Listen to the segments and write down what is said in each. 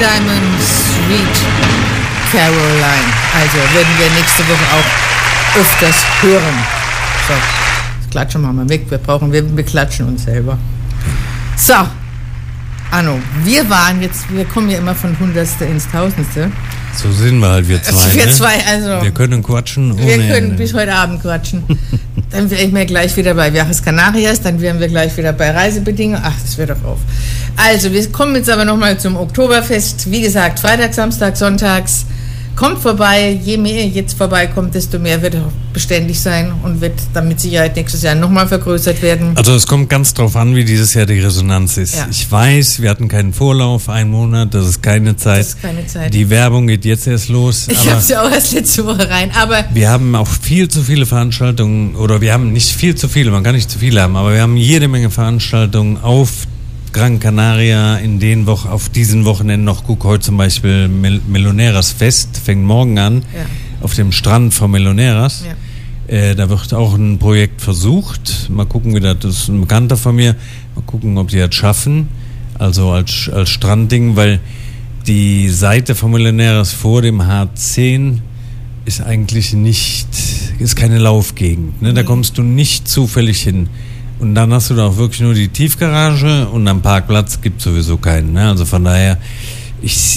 Diamond, Sweet Caroline. Also werden wir nächste Woche auch öfters hören. So, das klatschen wir mal weg. Wir klatschen uns selber. So, Anno, wir kommen ja immer von Hundertste ins Tausendste. So sind wir halt, wir zwei. Wir zwei, also. Wir können quatschen. Wir können bis heute Abend quatschen. Dann wären wir gleich wieder bei Viajes Canarias, dann wären wir gleich wieder bei Reisebedingungen. Ach, das wird doch auf. Also, wir kommen jetzt aber nochmal zum Oktoberfest. Wie gesagt, Freitag, Samstag, Sonntags. Kommt vorbei. Je mehr ihr jetzt vorbeikommt, desto mehr wird er beständig sein und wird dann mit Sicherheit nächstes Jahr nochmal vergrößert werden. Also es kommt ganz drauf an, wie dieses Jahr die Resonanz ist. Ja. Ich weiß, wir hatten keinen Vorlauf, 1 Monat, das ist keine Zeit. Das ist keine Zeit. Die Werbung geht jetzt erst los. Ich habe es ja auch erst letzte Woche rein, aber... Wir haben auch viel zu viele Veranstaltungen, oder wir haben nicht viel zu viele, man kann nicht zu viele haben, aber wir haben jede Menge Veranstaltungen auf Gran Canaria auf diesen Wochenenden noch. Guck, heute zum Beispiel Meloneras Fest, fängt morgen an, auf dem Strand von Meloneras. Ja. Da wird auch ein Projekt versucht. Mal gucken, das ist ein Bekannter von mir. Mal gucken, ob die das schaffen. Also als Strandding, weil die Seite von Meloneras vor dem H10 ist eigentlich ist keine Laufgegend. Ne? Da kommst du nicht zufällig hin. Und dann hast du da auch wirklich nur die Tiefgarage und am Parkplatz gibt es sowieso keinen. Ne? Also von daher, ich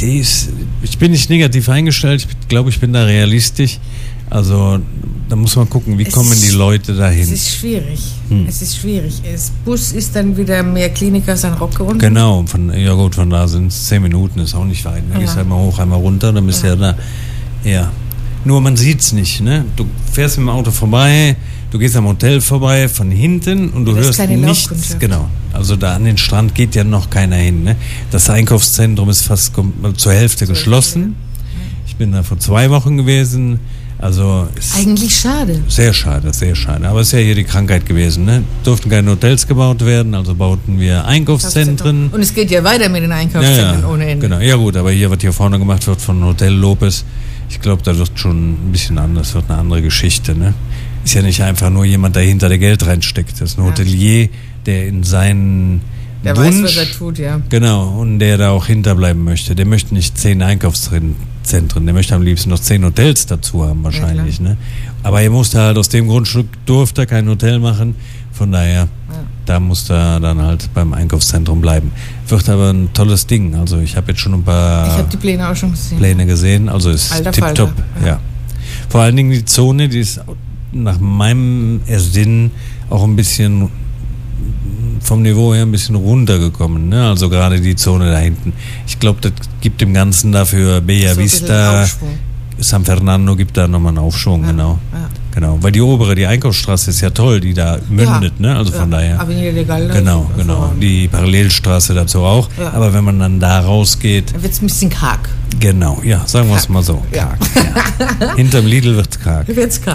bin nicht negativ eingestellt, ich glaube, ich bin da realistisch. Also da muss man gucken, wie kommen die Leute dahin. Es ist schwierig. Es ist schwierig. Das Bus ist dann wieder mehr Kliniker San Roque runter. Genau, von da sind es 10 Minuten, ist auch nicht weit. Dann gehst du einmal hoch, einmal runter, dann bist du ja da. Ja. Nur man sieht es nicht. Ne? Du fährst mit dem Auto vorbei, du gehst am Hotel vorbei von hinten und du hörst nichts. Genau. Also da an den Strand geht ja noch keiner hin. Ne? Das Einkaufszentrum ist fast zur Hälfte geschlossen. Ich bin da vor 2 Wochen gewesen. Also ist eigentlich schade. Sehr schade, sehr schade. Aber es ist ja hier die Krankheit gewesen. Ne? Durften keine Hotels gebaut werden, also bauten wir Einkaufszentren. Und es geht ja weiter mit den Einkaufszentren ohne Ende. Genau. Ja gut, aber hier, was hier vorne gemacht wird von Hotel Lopez, ich glaube, da wird schon ein bisschen anders, wird eine andere Geschichte. Ne? Ist ja nicht einfach nur jemand dahinter, der Geld reinsteckt. Das ist ein Hotelier, der in seinen Der Wunsch, weiß, was er tut, ja. Genau, und der da auch hinterbleiben möchte. Der möchte nicht 10 Einkaufszentren, der möchte am liebsten noch 10 Hotels dazu haben wahrscheinlich. Ne? Aber er musste halt aus dem Grundstück, durfte er kein Hotel machen. Von daher, da musste er dann halt beim Einkaufszentrum bleiben. Wird aber ein tolles Ding. Also ich habe jetzt schon ein paar Ich habe die Pläne auch schon gesehen. Also ist tipptopp. Ja. Vor allen Dingen die Zone, die ist nach meinem Ersinnen auch ein bisschen vom Niveau her ein bisschen runtergekommen, ne? Also gerade die Zone da hinten. Ich glaube, das gibt dem Ganzen dafür Bella Vista, San Fernando gibt da nochmal einen Aufschwung, genau. Ja. Genau, weil die Einkaufsstraße ist ja toll, die da mündet, ne? Also von daher. Avenida Legal. Genau. Die Parallelstraße dazu auch. Ja. Aber wenn man dann da rausgeht, dann wird es ein bisschen karg. Genau, ja, sagen wir es mal so. Ja. Hinterm Lidl wird's karg.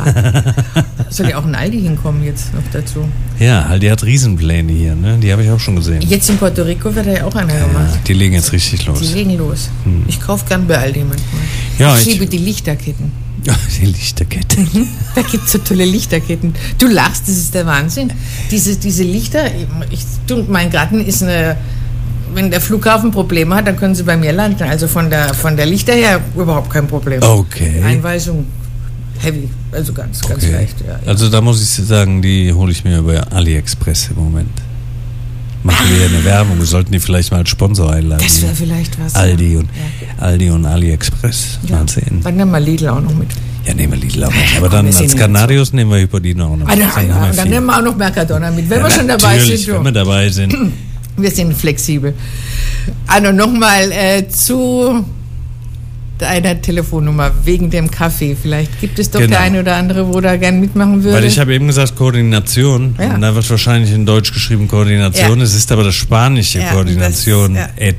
Soll ja auch ein Aldi hinkommen jetzt noch dazu. Ja, Aldi hat Riesenpläne hier, ne? Die habe ich auch schon gesehen. Jetzt in Puerto Rico wird ja auch einer gemacht. Die legen jetzt richtig los. Die legen los. Ich kaufe gern bei Aldi manchmal. Ja, ich liebe die Lichterketten. Die Lichterkette. Da gibt es so tolle Lichterketten. Du lachst, das ist der Wahnsinn. Diese Lichter, mein Garten ist wenn der Flughafen Probleme hat, dann können sie bei mir landen. Also von der Lichter her überhaupt kein Problem. Okay. Einweisung heavy, also ganz leicht. Ja. Also da muss ich sagen, die hole ich mir über AliExpress im Moment. Machen wir ja eine Werbung, wir sollten die vielleicht mal als Sponsor einladen. Das wäre vielleicht was. Aldi und AliExpress. Ja. Mal sehen. Dann nehmen wir Lidl auch noch mit. Ja, nehmen wir Lidl auch mit. Aber dann als Canarios nehmen wir Hyperdino auch noch mit. Dann nehmen wir auch noch Mercadona mit, wenn wir schon dabei sind. Wenn wir dabei sind. Wir sind flexibel. Also nochmal zu deiner Telefonnummer wegen dem Kaffee. Vielleicht gibt es doch der eine oder andere, wo da gern mitmachen würde. Weil ich habe eben gesagt Koordination. Ja. Und da wird wahrscheinlich in Deutsch geschrieben Koordination. Ja. Es ist aber das spanische Koordination.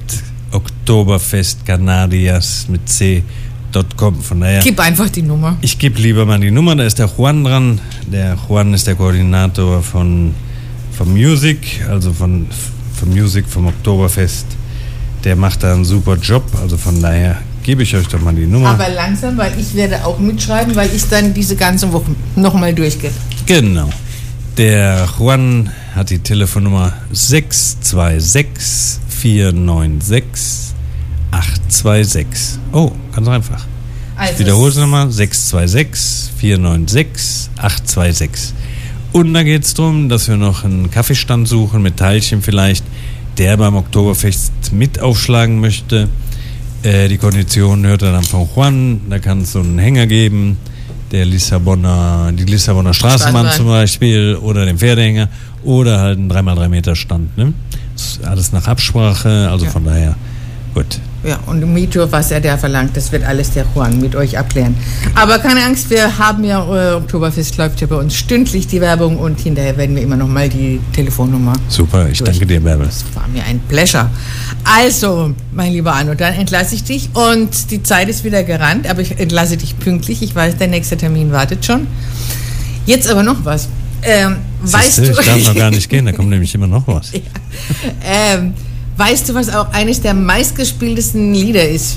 Oktoberfest Canarias mit C.com. Von daher. Gib einfach die Nummer. Ich gebe lieber mal die Nummer. Da ist der Juan dran. Der Juan ist der Koordinator von Music, also von Music vom Oktoberfest. Der macht da einen super Job. Also von daher gebe ich euch doch mal die Nummer. Aber langsam, weil ich werde auch mitschreiben, weil ich dann diese ganze Woche nochmal durchgehe. Genau. Der Juan hat die Telefonnummer 626 496 826. Oh, ganz einfach. Also Ich wiederhole es nochmal. 626 496 826. Und da geht es darum, dass wir noch einen Kaffeestand suchen mit Teilchen vielleicht, der beim Oktoberfest mit aufschlagen möchte. Die Konditionen hört er dann von Juan. Da kann es so einen Hänger geben, die Lissabonner Straßenbahn zum Beispiel oder den Pferdehänger oder halt einen 3x3 Meter Stand. Ne? Das ist alles nach Absprache, also von daher gut. Ja, und im Mieter, was er da verlangt, das wird alles der Juan mit euch abklären. Aber keine Angst, wir haben ja, Oktoberfest läuft ja bei uns stündlich die Werbung und hinterher werden wir immer noch mal die Telefonnummer. Super, ich danke dir, Bärbel. Das war mir ein Pleasure. Also, mein lieber Arno, dann entlasse ich dich und die Zeit ist wieder gerannt, aber ich entlasse dich pünktlich. Ich weiß, der nächste Termin wartet schon. Jetzt aber noch was. Weißt du, ich darf noch gar nicht gehen, da kommt nämlich immer noch was. Ja. Weißt du, was auch eines der meistgespieltesten Lieder ist?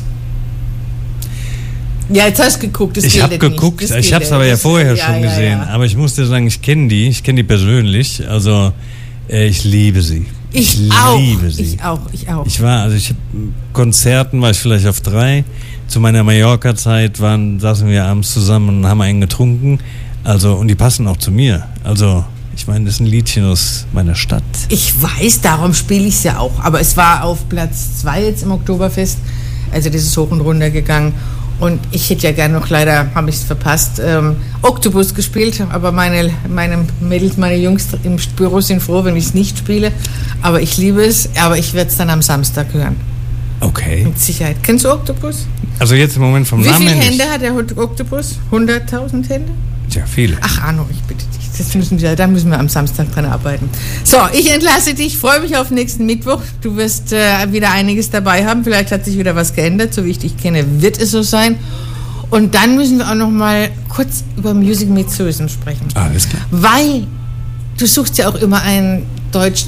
Ja, jetzt hast du geguckt. Ich habe geguckt, ich habe es aber ja vorher schon gesehen. Ja. Aber ich muss dir sagen, ich kenne die persönlich. Also ich liebe sie. Ich liebe sie. Ich auch. Ich habe Konzerten, war ich vielleicht auf 3. Zu meiner Mallorca-Zeit saßen wir abends zusammen und haben einen getrunken. Also, und die passen auch zu mir. Also, ich meine, das ist ein Liedchen aus meiner Stadt. Ich weiß, darum spiele ich es ja auch. Aber es war auf Platz 2 jetzt im Oktoberfest. Also das ist hoch und runter gegangen. Und ich hätte ja gerne noch, leider habe ich es verpasst, Oktopus gespielt. Aber meine Mädels, meine Jungs im Büro sind froh, wenn ich es nicht spiele. Aber ich liebe es. Aber ich werde es dann am Samstag hören. Okay. Mit Sicherheit. Kennst du Oktopus? Also jetzt im Moment vom Namen her. Wie viele Hände hat der Oktopus? 100.000 Hände? Ja, viele. Ach, Arno, ich bitte dich. Da müssen wir am Samstag dran arbeiten. So, ich entlasse dich, freue mich auf nächsten Mittwoch. Du wirst wieder einiges dabei haben. Vielleicht hat sich wieder was geändert. So wie ich dich kenne, wird es so sein. Und dann müssen wir auch noch mal kurz über Music mit Susan sprechen. Alles klar. Weil du suchst ja auch immer einen deutsch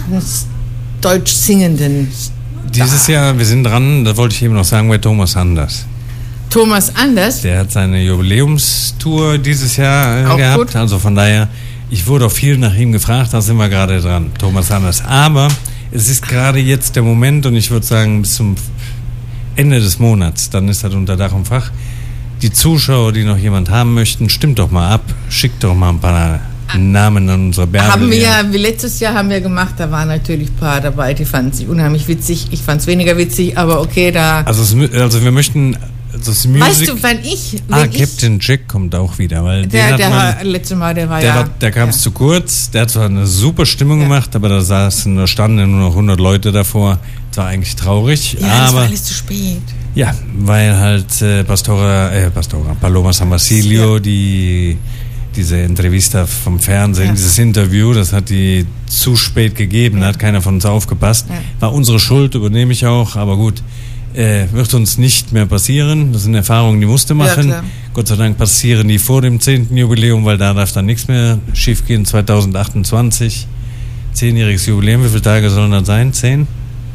singenden Star. Dieses Jahr, wir sind dran, da wollte ich eben noch sagen, bei Thomas Anders. Thomas Anders? Der hat seine Jubiläumstour dieses Jahr auch gehabt. Gut. Also von daher, ich wurde auch viel nach ihm gefragt, da sind wir gerade dran, Thomas Anders. Aber es ist gerade jetzt der Moment und ich würde sagen, bis zum Ende des Monats, dann ist das unter Dach und Fach. Die Zuschauer, die noch jemand haben möchten, stimmt doch mal ab, schickt doch mal ein paar Namen an unsere Bärbel. Haben wir ja, wie letztes Jahr haben wir gemacht, da waren natürlich ein paar dabei, die fanden sich unheimlich witzig. Ich fand es weniger witzig, aber okay, da... Also wir möchten... Das Music, weißt du, Captain Jack kommt auch wieder, weil letztes Mal, der kam zu kurz, der hat zwar eine super Stimmung gemacht, aber da standen nur noch 100 Leute davor, das war eigentlich traurig. Ja, aber das war alles zu spät. Ja, weil halt Paloma San Basilio, diese Entrevista vom Fernsehen, dieses Interview, das hat die zu spät gegeben, da hat keiner von uns aufgepasst. Ja. War unsere Schuld, übernehme ich auch, aber gut. Wird uns nicht mehr passieren. Das sind Erfahrungen, die musste machen. Ja, Gott sei Dank passieren die vor dem 10. Jubiläum, weil da darf dann nichts mehr schief gehen. 2028, 10-jähriges Jubiläum. Wie viele Tage sollen das sein? 10?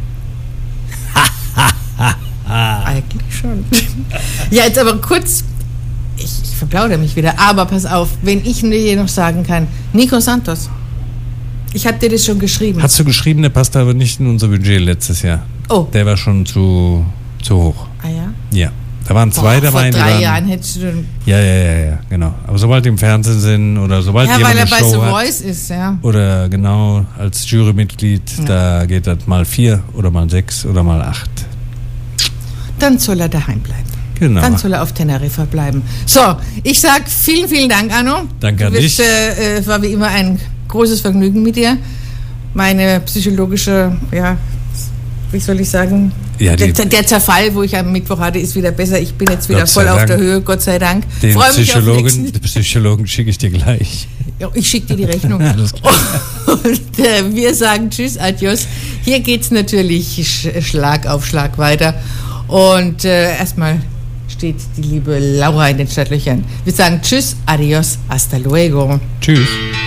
Eigentlich schon. Ja, jetzt aber kurz, ich verplaudere mich wieder, aber pass auf, wenn ich dir noch sagen kann, Nico Santos. Ich habe dir das schon geschrieben. Hast du geschrieben, der passt aber nicht in unser Budget letztes Jahr. Oh. Der war schon zu hoch. Ah ja? Ja. Da waren 2 dabei. Vor 3 Jahren hättest du... Ja, genau. Aber sobald die im Fernsehen sind oder sobald jemand eine Show hat... Ja, weil er bei The Voice ist, ja. Oder genau, als Jurymitglied, da geht das mal 4 oder mal 6 oder mal 8. Dann soll er daheim bleiben. Genau. Dann soll er auf Teneriffa bleiben. So, ich sag vielen, vielen Dank, Arno. Danke an dich. Es war wie immer ein großes Vergnügen mit dir. Meine psychologische, wie soll ich sagen, der Zerfall, wo ich am Mittwoch hatte, ist wieder besser. Ich bin jetzt wieder voll auf der Höhe, Gott sei Dank. Den Psychologen schicke ich dir gleich. Ja, ich schicke dir die Rechnung. Alles klar. Und wir sagen Tschüss, Adios. Hier geht es natürlich Schlag auf Schlag weiter. Und erstmal steht die liebe Laura in den Stadtlöchern. Wir sagen Tschüss, Adios, hasta luego. Tschüss.